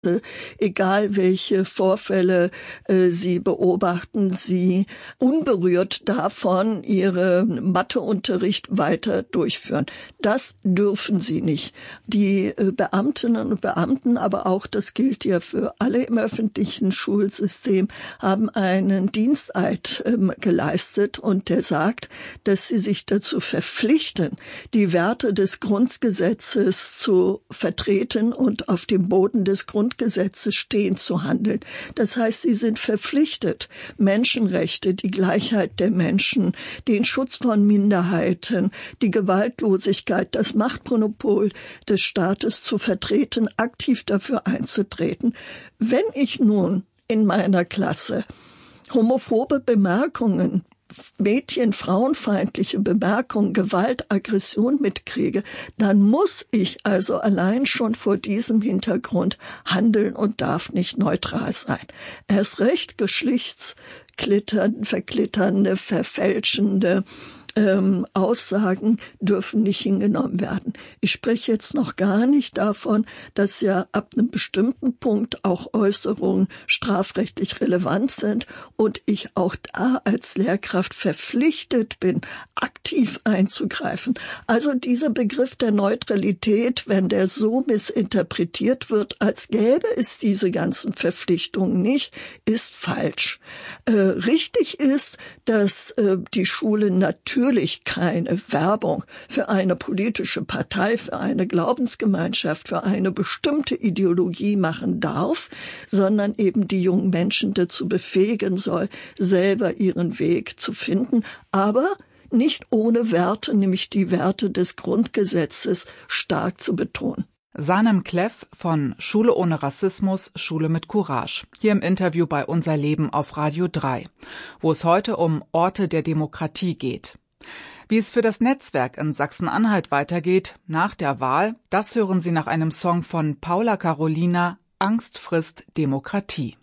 Egal welche Vorfälle Sie beobachten, Sie unberührt davon Ihren Matheunterricht weiter durchführen. Das dürfen Sie nicht. Die Beamtinnen und Beamten, aber auch, das gilt ja für alle im öffentlichen Schulsystem, haben einen Diensteid geleistet und der sagt, dass sie sich dazu verpflichten, die Werte des Grundgesetzes zu vertreten und auf dem Boden des Grundgesetzes stehen zu handeln. Das heißt, sie sind verpflichtet, Menschenrechte, die Gleichheit der Menschen, den Schutz von Minderheiten, die Gewaltlosigkeit, das Machtmonopol des Staates zu vertreten, aktiv dafür einzutreten. Wenn ich nun in meiner Klasse homophobe Bemerkungen, frauenfeindliche Bemerkungen, Gewalt, Aggression mitkriege, dann muss ich also allein schon vor diesem Hintergrund handeln und darf nicht neutral sein. Erst recht verklitternde, verfälschende Aussagen dürfen nicht hingenommen werden. Ich spreche jetzt noch gar nicht davon, dass ja ab einem bestimmten Punkt auch Äußerungen strafrechtlich relevant sind und ich auch da als Lehrkraft verpflichtet bin, aktiv einzugreifen. Also dieser Begriff der Neutralität, wenn der so missinterpretiert wird, als gäbe es diese ganzen Verpflichtungen nicht, ist falsch. Richtig ist, dass die Schule natürlich keine Werbung für eine politische Partei, für eine Glaubensgemeinschaft, für eine bestimmte Ideologie machen darf, sondern eben die jungen Menschen dazu befähigen soll, selber ihren Weg zu finden, aber nicht ohne Werte, nämlich die Werte des Grundgesetzes, stark zu betonen. Sanem Kleff von Schule ohne Rassismus, Schule mit Courage. Hier im Interview bei Unser Leben auf Radio 3, wo es heute um Orte der Demokratie geht. Wie es für das Netzwerk in Sachsen-Anhalt weitergeht nach der Wahl, das hören Sie nach einem Song von Paula Carolina, Angst frisst Demokratie.